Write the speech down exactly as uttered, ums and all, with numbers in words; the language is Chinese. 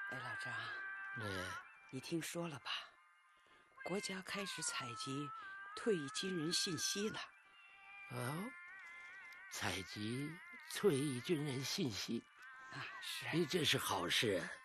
哎，老张， 嗯， 你听说了吧？国家开始采集退役军人信息了。 哦，采集退役军人信息啊，是。 哎，这是好事。